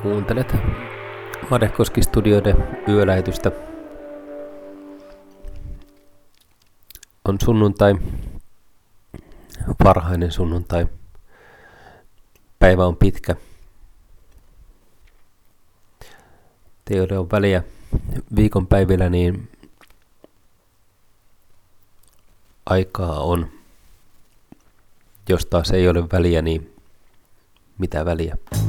Kuuntelet Madekoski-studioiden yölähetystä. On sunnuntai, varhainen sunnuntai. Päivä on pitkä. Te, joille on väliä viikonpäivillä, niin aikaa on. Jos taas ei ole väliä, niin mitä väliä?